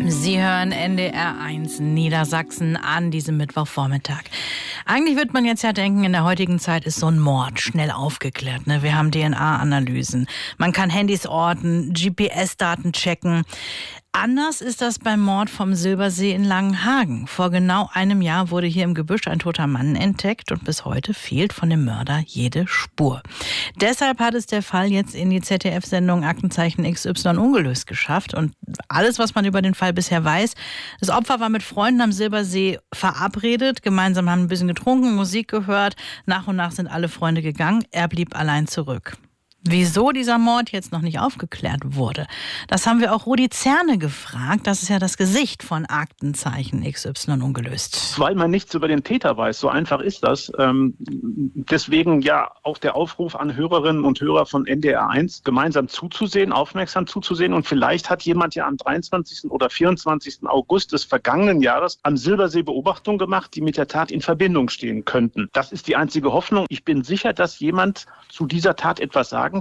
Sie hören NDR 1 Niedersachsen an diesem Mittwochvormittag. Eigentlich wird man jetzt ja denken, in der heutigen Zeit ist so ein Mord schnell aufgeklärt. Ne? Wir haben DNA-Analysen, man kann Handys orten, GPS-Daten checken. Anders ist das beim Mord vom Silbersee in Langenhagen. Vor genau einem Jahr wurde hier im Gebüsch ein toter Mann entdeckt und bis heute fehlt von dem Mörder jede Spur. Deshalb hat es der Fall jetzt in die ZDF-Sendung Aktenzeichen XY ungelöst geschafft. Und alles, was man über den Fall bisher weiß: Das Opfer war mit Freunden am Silbersee verabredet. Gemeinsam haben ein bisschen getrunken, Musik gehört. Nach und nach sind alle Freunde gegangen. Er blieb allein zurück. Wieso dieser Mord jetzt noch nicht aufgeklärt wurde, das haben wir auch Rudi Zerne gefragt. Das ist ja das Gesicht von Aktenzeichen XY ungelöst. Weil man nichts über den Täter weiß, so einfach ist das. Deswegen ja auch der Aufruf an Hörerinnen und Hörer von NDR 1, gemeinsam zuzusehen, aufmerksam zuzusehen. Und vielleicht hat jemand ja am 23. oder 24. August des vergangenen Jahres am Silbersee Beobachtungen gemacht, die mit der Tat in Verbindung stehen könnten. Das ist die einzige Hoffnung. Ich bin sicher, dass jemand zu dieser Tat etwas sagen